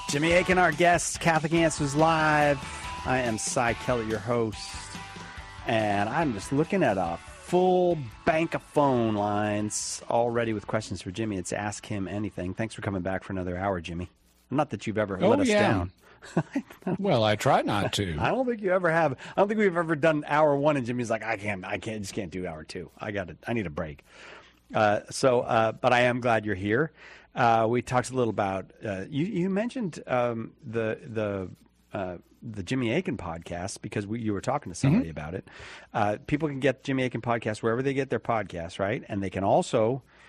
Jimmy Akin, our guest, Catholic Answers Live. I am Cy Kellett, your host, and I'm just looking at a full bank of phone lines already with questions for Jimmy. It's Ask Him Anything. Thanks for coming back for another hour, Jimmy. Not that you've ever let us down. Well, I try not to. I don't think you ever have. I don't think we've ever done hour one, and Jimmy's like, I just can't do hour two. I need a break. But I am glad you're here. We talked a little about you mentioned the Jimmy Akin podcast because you were talking to somebody about it. People can get Jimmy Akin podcast wherever they get their podcasts, right? And they can also